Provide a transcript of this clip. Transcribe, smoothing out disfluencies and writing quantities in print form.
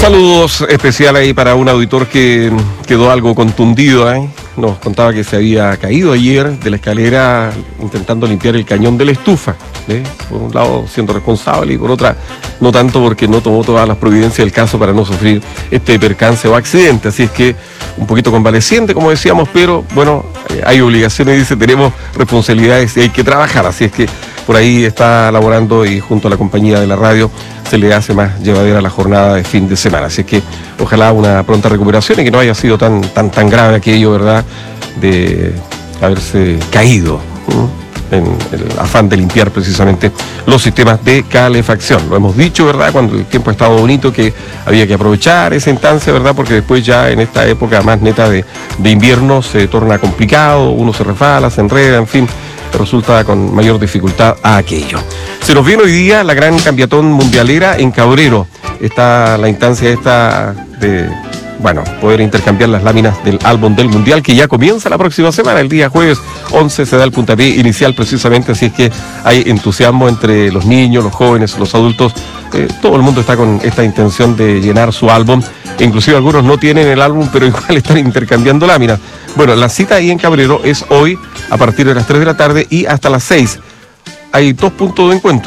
Saludos especial ahí para un auditor que quedó algo contundido, ¿eh? Nos contaba que se había caído ayer de la escalera intentando limpiar el cañón de la estufa, ¿eh? Por un lado siendo responsable y por otra no tanto, porque no tomó todas las providencias del caso para no sufrir este percance o accidente. Así es que un poquito convaleciente, como decíamos, pero bueno, hay obligaciones, dice, tenemos responsabilidades y hay que trabajar. Así es que por ahí está laborando y junto a la compañía de la radio se le hace más llevadera la jornada de fin de semana. Así es que ojalá una pronta recuperación y que no haya sido tan grave aquello, ¿verdad?, de haberse caído, ¿no?, en el afán de limpiar precisamente los sistemas de calefacción. Lo hemos dicho, ¿verdad?, cuando el tiempo ha estado bonito, que había que aprovechar esa instancia, ¿verdad?, porque después ya en esta época más neta de invierno se torna complicado, uno se resbala, se enreda, en fin, resulta con mayor dificultad a aquello. Se nos viene hoy día la gran cambiatón mundialera en Cabrero. Está la instancia esta de, bueno, poder intercambiar las láminas del álbum del Mundial, que ya comienza la próxima semana, el día jueves 11 se da el puntapié inicial precisamente, así es que hay entusiasmo entre los niños, los jóvenes, los adultos, todo el mundo está con esta intención de llenar su álbum, inclusive algunos no tienen el álbum, pero igual están intercambiando láminas. Bueno, la cita ahí en Cabrero es hoy a partir de las 3 de la tarde y hasta las 6. Hay 2 puntos de encuentro.